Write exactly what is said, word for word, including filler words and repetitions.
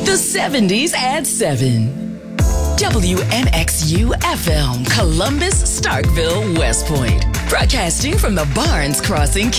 The seventies at seven. W N X U F M, Columbus, Starkville, West Point. Broadcasting from the Barnes Crossing